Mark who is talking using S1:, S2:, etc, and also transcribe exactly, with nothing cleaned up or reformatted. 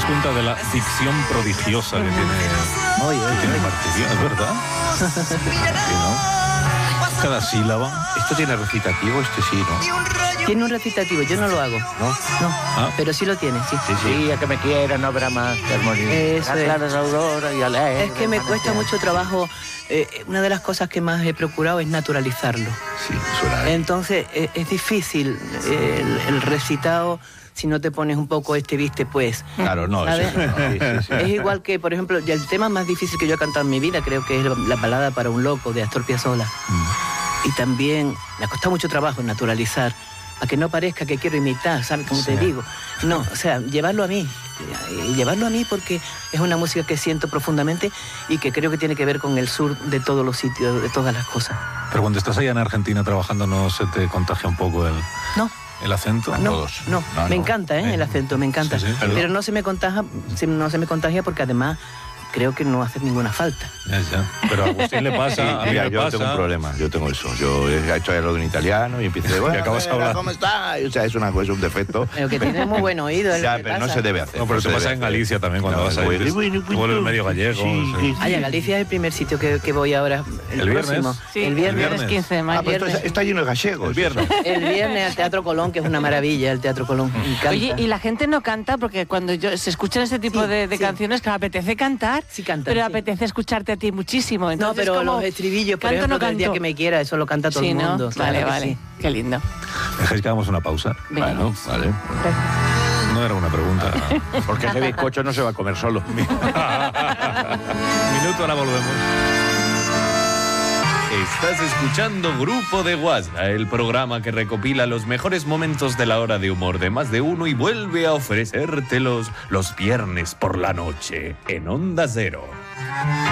S1: cuenta de la dicción prodigiosa que tiene,
S2: Oye, oye,
S1: que tiene
S2: oye.
S1: Martirio, es verdad. Sí, ¿no? Cada sílaba.
S3: Esto tiene recitativo, este sí, ¿no?
S2: Tiene un recitativo, yo no lo hago.
S3: ¿No?
S2: No,
S1: Ah.
S2: pero sí lo tiene, sí.
S3: Sí, sí, a que me quiera, no habrá más que armonía.
S2: Eso es.
S3: Las aurora y alegre,
S2: Es que me cuesta mucho trabajo. Eh, una de las cosas que más he procurado es naturalizarlo.
S3: Sí, suena.
S2: Entonces eh, es difícil eh, el, el recitado si no te pones un poco este viste pues.
S3: Claro, no,
S2: ¿sabes?
S3: eso no. Sí, sí, sí.
S2: Es igual que, por ejemplo, ya el tema más difícil que yo he cantado en mi vida creo que es la balada para un loco de Astor Piazzolla. Y también me ha costado mucho trabajo naturalizar, para que no parezca que quiero imitar, ¿sabes? Como
S1: Sí.
S2: te digo. No, o sea, llevarlo a mí. eh, Llevarlo a mí porque es una música que siento profundamente y que creo que tiene que ver con el sur de todos los sitios, de todas las cosas.
S1: Pero cuando estás allá en Argentina trabajando, ¿no se te contagia un poco el,
S2: No.
S1: el acento?
S2: No,
S3: todos.
S2: no,
S3: No,
S2: me
S3: no.
S2: encanta ¿eh?
S1: Eh.
S2: el acento, me encanta.
S1: Sí, sí,
S2: pero
S1: perdón.
S2: no se me contagia, se- no se me contagia porque además creo que no hace ninguna falta.
S1: Ya, ya. Pero a Agustín le pasa,
S3: Sí,
S1: a mí
S3: mira,
S1: me
S3: yo
S1: pasa.
S3: tengo un problema, yo tengo eso. Yo he hecho algo en italiano y empiezo de, bueno,
S1: acabas
S3: mira,
S1: hablando.
S3: ¿cómo está? O sea, es, una, es un defecto.
S2: Pero que tiene muy buen oído. es lo
S3: Ya,
S2: que
S3: pero no
S2: pasa.
S3: se debe hacer.
S1: No, pero
S3: no
S1: te
S3: se
S1: pasa
S3: debe
S1: en
S3: hacer.
S1: Galicia también cuando
S3: No,
S1: vas ahí.
S3: bueno,
S1: te-
S3: bueno,
S1: te vuelves medio gallego.
S3: sí,
S1: sí.
S3: sí.
S2: Ay, a Galicia es el primer sitio que, que voy ahora. El,
S1: ¿El
S2: próximo.
S1: viernes?
S4: Sí,
S2: el viernes.
S1: viernes.
S4: quince de mayo.
S3: Ah, pues esto
S2: viernes.
S3: está, está lleno de gallegos.
S1: El viernes.
S2: El viernes al Teatro Colón, que es una maravilla, el Teatro Colón. Me encanta.
S4: Oye, y la gente no canta porque cuando yo, se escuchan este tipo
S2: Sí,
S4: de, de
S2: sí.
S4: canciones, que apetece cantar,
S2: Sí cantan,
S4: pero
S2: sí.
S4: apetece escucharte a ti muchísimo.
S2: No,
S4: Entonces,
S2: pero
S4: como,
S2: los estribillos, por
S4: ¿canto o
S2: ejemplo,
S4: no
S2: del día
S4: canto?
S2: que me quiera, eso lo canta todo
S4: Sí,
S2: el
S4: ¿no?
S2: mundo. claro
S4: Vale,
S2: que
S4: vale.
S2: sí.
S4: Qué lindo.
S1: ¿Dejáis que hagamos una pausa?
S4: Venga.
S3: Bueno, vale.
S1: No era una pregunta.
S3: Porque ese bizcocho no se va a comer solo.
S1: Minuto, ahora volvemos.
S5: Estás escuchando Grupo de WhatsApp, el programa que recopila los mejores momentos de la hora de humor de más de uno y vuelve a ofrecértelos los viernes por la noche en Onda Cero.